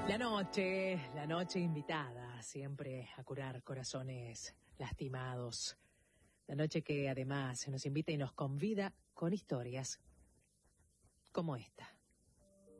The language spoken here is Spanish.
La noche invitada siempre a curar corazones lastimados. La noche que además nos invita y nos convida con historias como esta.